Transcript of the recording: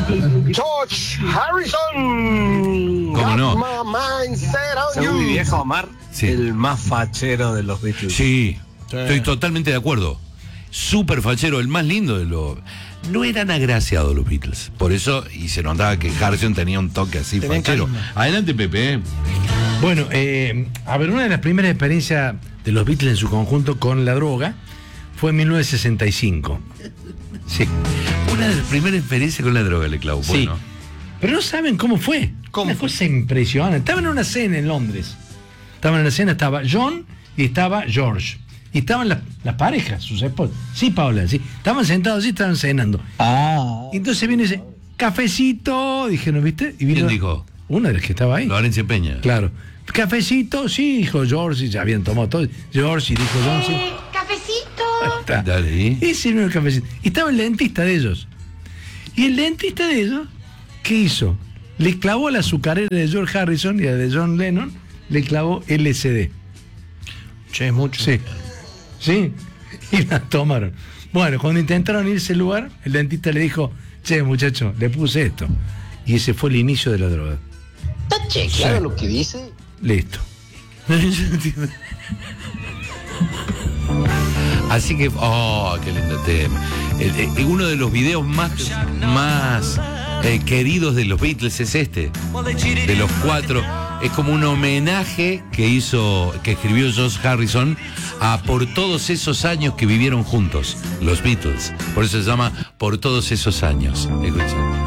George Harrison. ¿Cómo no? Got my mind set on Según mi you. viejo Omar, Sí. el más fachero de los Beatles. Sí, estoy totalmente de acuerdo. Súper fachero, el más lindo de los... No eran agraciados los Beatles. Por eso, y se notaba que Harrison tenía un toque así Tenían fachero. carisma. Adelante, Pepe. Bueno, a ver, una de las primeras experiencias de los Beatles en su conjunto con la droga fue en 1965. Sí. Una de las primeras experiencias con la droga, le clavo. Sí. Bueno. Pero no saben cómo fue. ¿Cómo Una fue? cosa impresionante. Estaban en una cena en Londres. Estaban en la cena, estaba John y estaba George. Y estaban las parejas, sus esposas. Sí, Paula, sí. Estaban sentados así, estaban cenando. Ah. Y entonces viene ese cafecito, dijeron, ¿viste? Y vino ¿Quién dijo? una de las que estaba ahí. Lorenzo Peña. Claro. Cafecito, sí, dijo George, y ya habían tomado todo. George y dijo John, sí. Cafecito. Ahí está. Dale, ¿y? Y sirvió el cafecito. Y estaba el dentista de ellos. Y el dentista de ellos, ¿qué hizo? Le clavó a la azucarera de George Harrison y a la de John Lennon, le clavó LSD. Che, es mucho. Sí. Sí. Y la tomaron. Bueno, cuando intentaron irse al lugar, el dentista le dijo, che, muchacho, le puse esto. Y ese fue el inicio de la droga. ¿Está chequeado Sí. lo que dice? Listo. Así que, qué lindo tema. Uno de los videos más queridos de los Beatles es este, de los 4. Es como un homenaje que escribió George Harrison por todos esos años que vivieron juntos, los Beatles. Por eso se llama Por todos esos años. Escuchen.